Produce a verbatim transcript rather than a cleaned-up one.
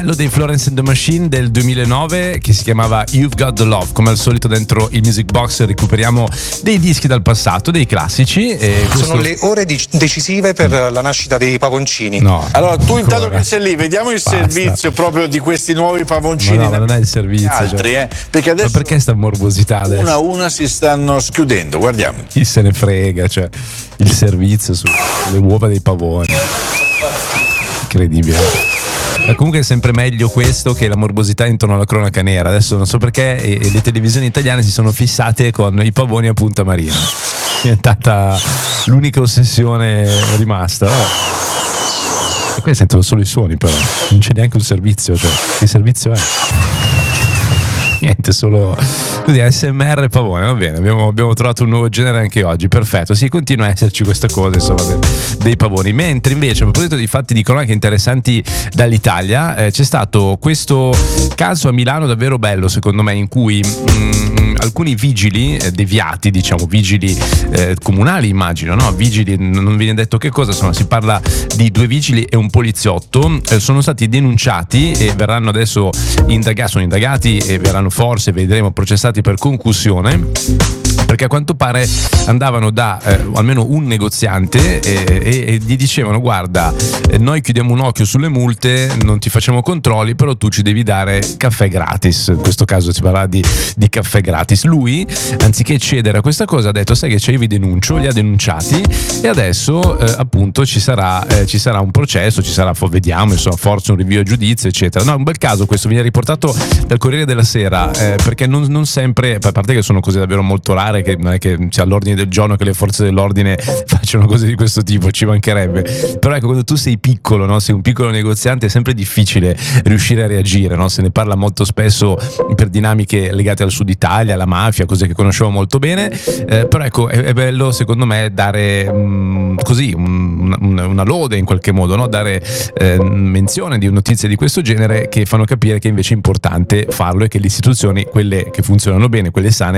bello dei Florence and the Machine del duemilanove che si chiamava You've Got the Love. Come al solito dentro il Music Box recuperiamo dei dischi dal passato, dei classici. E questo... Sono le ore di- decisive per la nascita dei pavoncini. No. Allora tu intanto che sei lì, vediamo il Basta. servizio proprio di questi nuovi pavoncini. Ma no, ma non è il servizio. Altri, cioè. eh? Perché adesso Ma perché sta morbosità adesso? una a una si stanno schiudendo, guardiamo. Chi se ne frega, cioè il servizio sulle uova dei pavoni. Incredibile. Ma comunque è sempre meglio questo che la morbosità intorno alla cronaca nera. Adesso non so perché e, e le televisioni italiane si sono fissate con i pavoni a Punta Marina. È diventata l'unica ossessione rimasta. E qui sentono solo i suoni, però non c'è neanche un servizio, cioè che servizio è? Niente, solo così A S M R pavone, va bene, abbiamo, abbiamo trovato un nuovo genere anche oggi, perfetto, sì, continua a esserci questa cosa insomma de, dei pavoni. Mentre invece a proposito di fatti di cronache interessanti dall'Italia, eh, c'è stato questo caso a Milano davvero bello secondo me, in cui mh, alcuni vigili eh, deviati, diciamo vigili eh, comunali immagino, no? Vigili, non viene detto che cosa, insomma si parla di due vigili e un poliziotto, eh, sono stati denunciati e verranno adesso indagati, sono indagati e verranno forse, vedremo, processati per concussione, perché a quanto pare andavano da eh, almeno un negoziante e, e, e gli dicevano: guarda, eh, noi chiudiamo un occhio sulle multe, non ti facciamo controlli, però tu ci devi dare caffè gratis. In questo caso si parla di, di caffè gratis. Lui, anziché cedere a questa cosa, ha detto: sai che c'è, io vi denuncio, li ha denunciati e adesso eh, appunto ci sarà, eh, ci sarà un processo, ci sarà, vediamo, insomma, forse un rinvio a giudizio eccetera. No, è un bel caso questo, viene riportato dal Corriere della Sera, eh, perché non, non sempre, a parte che sono cose davvero molto rare, che non è che sia all'ordine del giorno che le forze dell'ordine facciano cose di questo tipo, ci mancherebbe, però ecco, quando tu sei piccolo, no? Sei un piccolo negoziante, è sempre difficile riuscire a reagire, no? Se ne parla molto spesso per dinamiche legate al Sud Italia, alla mafia, cose che conoscevo molto bene, eh, però ecco, è, è bello secondo me dare mh, così un, una, una lode in qualche modo, no? Dare eh, menzione di notizie di questo genere che fanno capire che invece è importante farlo e che le istituzioni, quelle che funzionano bene, quelle sane,